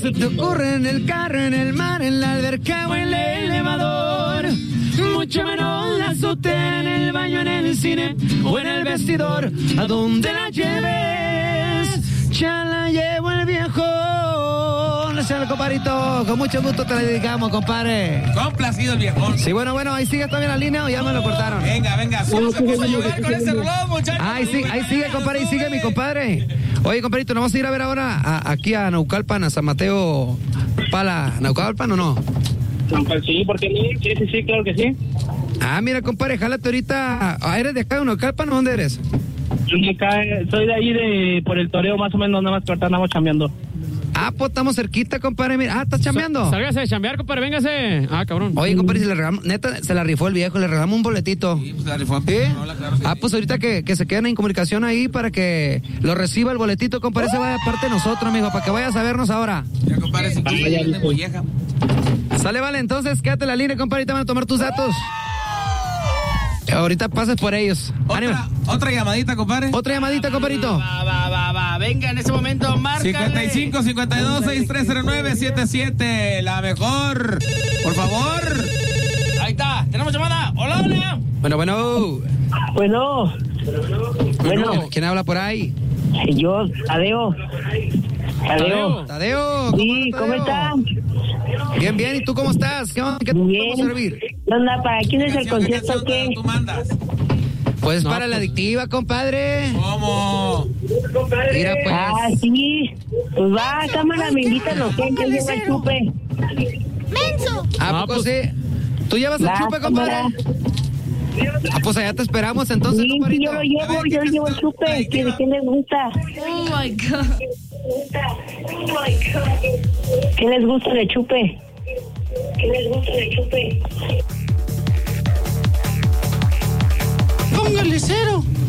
se te ocurre en el carro, en el mar, en la alberca o en el elevador. Mucho menos la azotea, en el baño, en el cine o en el vestidor. A donde la lleves, ya la llevo el viejo. Gracias, compadrito. Con mucho gusto te la dedicamos, compadre. Complacido el viejón. Sí, bueno, ahí sigue todavía la línea o ya me lo cortaron. Venga, solo se puso a llover con ese reloj, muchachos. Ahí sigue, compadre, ahí sigue mi compadre. Oye, compadrito, ¿nos vamos a ir a ver ahora aquí a Naucalpan, a San Mateo Pala? ¿Naucalpan o no? Sí, ¿por qué no? Sí, claro que sí. Ah, mira, compadre, jálate ahorita. ¿Eres de acá de Naucalpan o dónde eres? Soy de ahí, por el toreo, más o menos, nada más que ahorita andamos chambeando. Ah, pues estamos cerquita, compadre. Mira, ¿estás chambeando? Sálgase de chambear, compadre, véngase. Ah, cabrón. Oye, compadre, si le regalamos, neta, se la rifó el viejo, le regalamos un boletito. Sí, pues la rifó. ¿Sí? Claro, sí. Pues ahorita que se queden en comunicación ahí para que lo reciba el boletito, compadre, se vaya parte de nosotros, amigo, para que vayas a vernos ahora. Ya, compadre, si quieres de molleja. Sale, vale, entonces quédate en la línea, compadre, te van a tomar tus datos. Ahorita pases por ellos. Otra llamadita, compadre. Otra llamadita, compadrito. Va. Venga, en ese momento, marca. 55 52 6309 77. La mejor. Por favor. Ahí está. Tenemos llamada. Hola. Bueno. ¿Quién habla por ahí? Yo, Tadeo. Tadeo. Sí, ¿cómo están? Bien, ¿y tú cómo estás? ¿Qué te podemos servir? ¿Para quién es el concierto o qué? Tú mandas. Pues para la adictiva, compadre. ¿Cómo? Mira, pues. Ah, sí. Pues va, cámara, me invitan los que lleva el chupe. ¡Menso! ¿A poco sí? ¿Tú llevas el chupe, compadre? Pues allá te esperamos entonces, sí, compadrito. Yo lo llevo el chupe. ¿Qué les gusta? Oh my God. ¿Qué les gusta de chupe? Póngale 0.